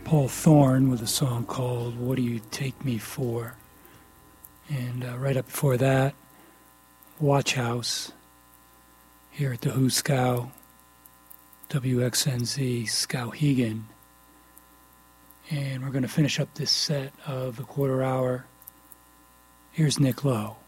Paul Thorne with a song called What Do You Take Me For? And right up before that, Watch House here at the Who Scow, WXNZ Skowhegan. And we're going to finish up this set of the quarter hour. Here's Nick Lowe.